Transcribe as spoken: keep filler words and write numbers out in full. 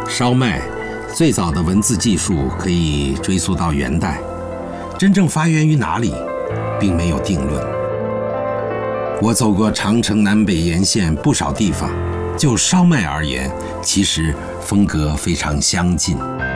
烧麦最早的文字技术可以追溯到元代，真正发源于哪里，并没有定论。我走过长城南北沿线不少地方，就烧麦而言，其实风格非常相近。